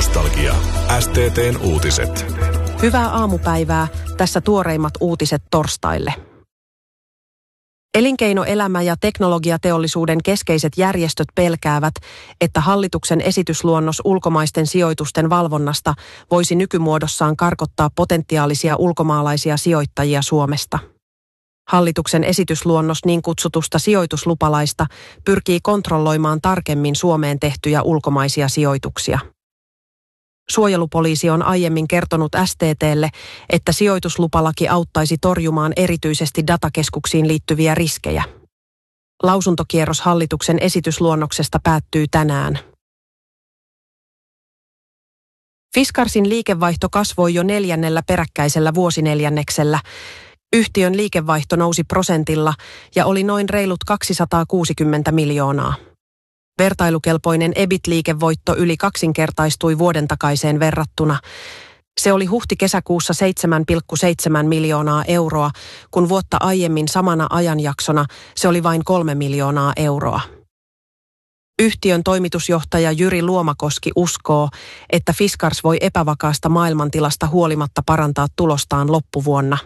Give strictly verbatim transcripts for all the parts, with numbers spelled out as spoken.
Nostalgia. S T T:n uutiset. Hyvää aamupäivää. Tässä tuoreimmat uutiset torstaille. Elinkeinoelämä ja teknologiateollisuuden keskeiset järjestöt pelkäävät, että hallituksen esitysluonnos ulkomaisten sijoitusten valvonnasta voisi nykymuodossaan karkottaa potentiaalisia ulkomaalaisia sijoittajia Suomesta. Hallituksen esitysluonnos niin kutsutusta sijoituslupalaista pyrkii kontrolloimaan tarkemmin Suomeen tehtyjä ulkomaisia sijoituksia. Suojelupoliisi on aiemmin kertonut S T T:lle, että sijoituslupalaki auttaisi torjumaan erityisesti datakeskuksiin liittyviä riskejä. Lausuntokierros hallituksen esitysluonnoksesta päättyy tänään. Fiskarsin liikevaihto kasvoi jo neljännellä peräkkäisellä vuosineljänneksellä. Yhtiön liikevaihto nousi prosentilla ja oli noin reilut kaksisataakuusikymmentä miljoonaa. Vertailukelpoinen E B I T-liikevoitto yli kaksinkertaistui vuoden takaiseen verrattuna. Se oli huhti-kesäkuussa seitsemän pilkku seitsemän miljoonaa euroa, kun vuotta aiemmin samana ajanjaksona se oli vain kolme miljoonaa euroa. Yhtiön toimitusjohtaja Jyri Luomakoski uskoo, että Fiskars voi epävakaasta maailmantilasta huolimatta parantaa tulostaan loppuvuonna.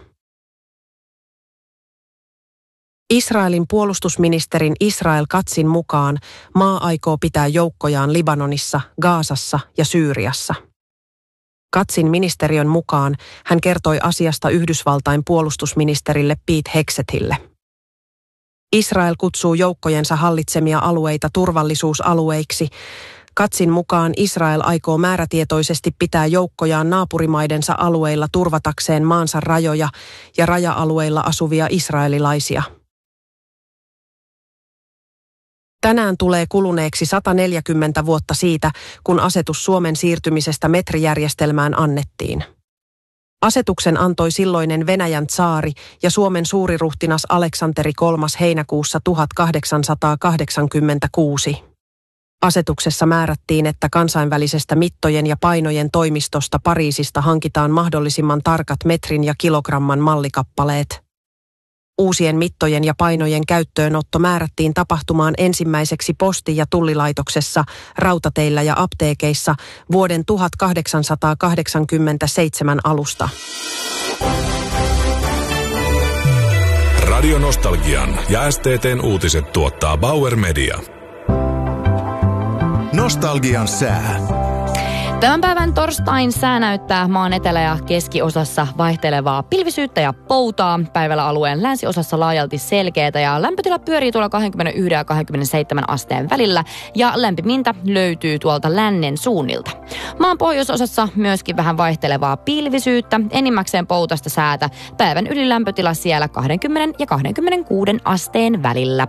Israelin puolustusministerin Israel Katzin mukaan maa aikoo pitää joukkojaan Libanonissa, Gazassa ja Syyriassa. Katzin ministeriön mukaan hän kertoi asiasta Yhdysvaltain puolustusministerille Pete Hegsethille. Israel kutsuu joukkojensa hallitsemia alueita turvallisuusalueiksi. Katzin mukaan Israel aikoo määrätietoisesti pitää joukkojaan naapurimaidensa alueilla turvatakseen maansa rajoja ja raja-alueilla asuvia israelilaisia. Tänään tulee kuluneeksi sata neljäkymmentä vuotta siitä, kun asetus Suomen siirtymisestä metrijärjestelmään annettiin. Asetuksen antoi silloinen Venäjän tsaari ja Suomen suuriruhtinas Aleksanteri kolmas heinäkuussa tuhatkahdeksansataakahdeksankymmentäkuusi. Asetuksessa määrättiin, että kansainvälisestä mittojen ja painojen toimistosta Pariisista hankitaan mahdollisimman tarkat metrin ja kilogramman mallikappaleet. Uusien mittojen ja painojen käyttöönotto määrättiin tapahtumaan ensimmäiseksi posti- ja tullilaitoksessa, rautateillä ja apteekeissa vuoden tuhatkahdeksansataakahdeksankymmentäseitsemän alusta. Radio Nostalgian ja S T T:n uutiset tuottaa Bauer Media. Nostalgian sää. Tämän päivän torstain sää näyttää maan etelä- ja keskiosassa vaihtelevaa pilvisyyttä ja poutaa. Päivällä alueen länsiosassa laajalti selkeätä ja lämpötila pyörii tuolla kaksikymmentäyksi ja kaksikymmentäseitsemän asteen välillä ja lämpimintä löytyy tuolta lännen suunnilta. Maan pohjoisosassa myöskin vähän vaihtelevaa pilvisyyttä, enimmäkseen poutasta säätä. Päivän ylilämpötila siellä kaksikymmentä ja kaksikymmentäkuusi asteen välillä.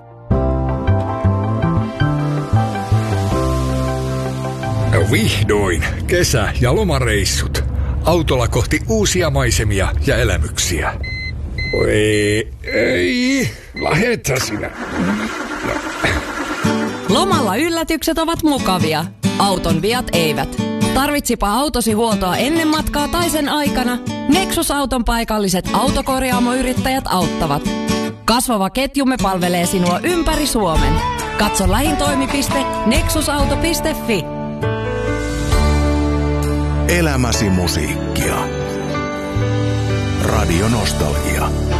Vihdoin kesä- ja lomareissut. Autolla kohti uusia maisemia ja elämyksiä. Oi, ei, lähettä sinä. No. Lomalla yllätykset ovat mukavia. Auton viat eivät. Tarvitsipa autosi huoltoa ennen matkaa tai sen aikana, Nexus-auton paikalliset autokorjaamoyrittäjät auttavat. Kasvava ketjumme palvelee sinua ympäri Suomen. Katso lähin toimipiste nexusauto piste fi. Elämäsi musiikkia. Radio Nostalgia.